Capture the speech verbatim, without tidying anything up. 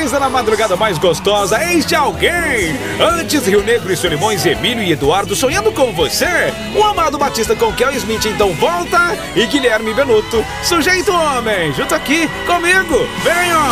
Ainda na madrugada mais gostosa, este alguém. Antes, Rio Negro e Solimões, Emílio e Eduardo sonhando com você. O Amado Batista com Kel Smith então volta. E Guilherme Benuto, Sujeito Homem, junto aqui comigo. Venham!